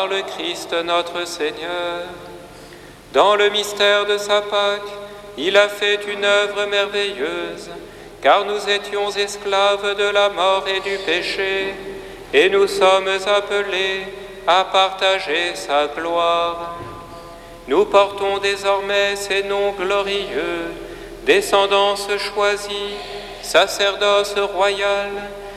Par le Christ notre Seigneur, dans le mystère de sa Pâque, il a fait une œuvre merveilleuse, car nous étions esclaves de la mort et du péché, et nous sommes appelés à partager sa gloire. Nous portons désormais ces noms glorieux, descendance choisie, sacerdoce royal,